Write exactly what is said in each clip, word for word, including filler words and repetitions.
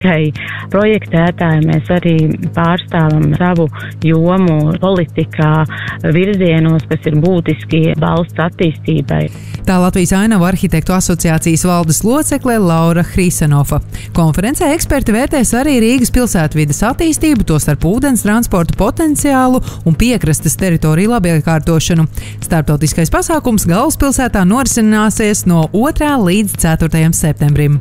Tikai projektētāji mēs arī pārstāvam savu jomu politikā virzienos, kas ir būtiski valsts attīstībai. Tā Latvijas Ainavu arhitektu asociācijas valdes locekle Laura Hrisanova. Konferencē eksperti vērtēs arī Rīgas pilsētvides attīstību, tostarp ūdens transporta potenciālu un piekrastes teritoriju labiekārtošanu. Starptautiskais pasākums galvaspilsētā norisināsies no otrā līdz ceturtajam septembrim.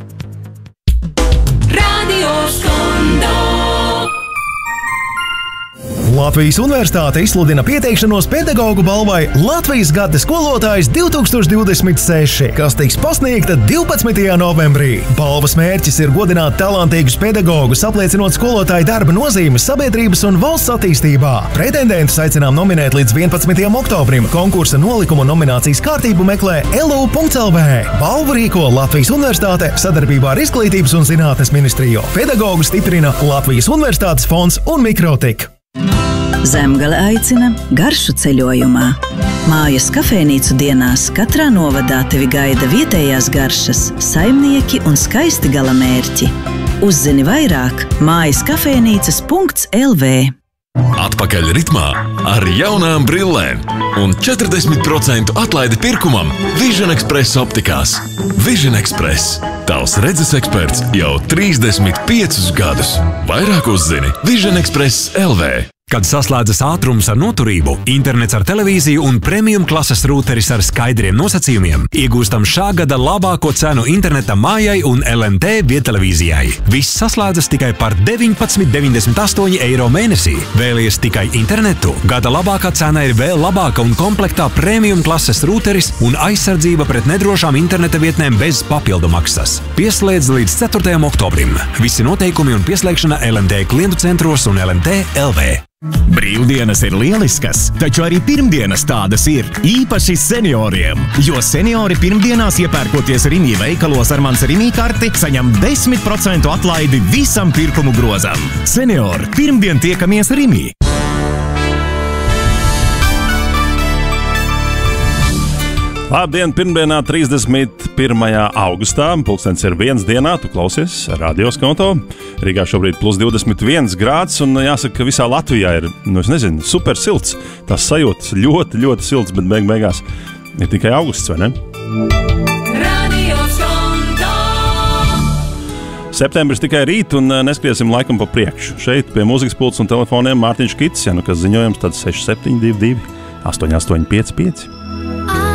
Latvijas Universitāte izsludina pieteikšanos pedagogu balvai Latvijas gada skolotājs divtūkstoš divdesmit seši, kas tiks pasniegta divpadsmitajā novembrī. Balvas mērķis ir godināt talantīgus pedagogus, apliecinot skolotāju darba nozīmes sabiedrības un valsts attīstībā. Pretendentus aicinām nominēt līdz vienpadsmitajam oktobrim. Konkursa nolikumu un nominācijas kārtību meklē el u punkts el vē. Balvu rīko Latvijas Universitāte sadarbībā ar Izglītības un zinātnes ministriju. Pedagogu stiprina Latvijas Universitātes fonds un Mikrotik. Zemgale aicina garšu ceļojumā. Mājas kafejnīcu dienās katrā novadā tevi gaida vietējās garšas, saimnieki un skaisti galamērķi. Uzzini vairāk mājas kafejnīcas punkts el vē. Atpakaļ ritmā ar jaunām brillēm un četrdesmit procentu atlaidi pirkumam Vision Express optikās. Vision Express – tavs redzes eksperts jau trīsdesmit piecus gadus. Vairāk uzzini Vision Express el vē. Kad saslēdzas ātrums ar noturību, internets ar televīziju un premium klases rūteris ar skaidriem nosacījumiem, iegūstam šā gada labāko cenu interneta mājai un el en te viedtelevīzijai. Viss saslēdzas tikai par deviņpadsmit deviņdesmit astoņi eiro mēnesī. Vēlies tikai internetu? Gada labākā cena ir vēl labāka un komplektā premium klases rūteris un aizsardzība pret nedrošām interneta vietnēm bez papildu maksas. Pieslēdz līdz ceturtajam oktobrim. Visi noteikumi un pieslēgšana el en te klientu centros un el en te punkts el vē. Brīvdienas ir lieliskas, taču arī pirmdienas tādas ir, īpaši senioriem. Jo seniori pirmdienās iepērkoties Rimi veikalos ar mans Rimi karti, saņem desmit procentu atlaidi visam pirkumu grozam. Seniori, pirmdien tiekamies Rimi! Labdien, pirmdienā, trīsdesmit pirmajā augustā, pulkstens ir viens dienā, tu klausies Radio Skonto. Rīgā šobrīd plus divdesmit viens grāds, un jāsaka, ka visā Latvijā ir, nu es nezinu, super silts. Tas sajūtas ļoti, ļoti silts, bet beig beigās ir tikai augusts, vai ne? Radio Skonto! Septembris tikai rīt, un neskriesim laikam pa priekšu. Šeit pie mūzikas pults un telefoniem Mārtiņš Kits, ja nu kas ziņojums, tad seši septiņi divi divi astoņi astoņi pieci pieci.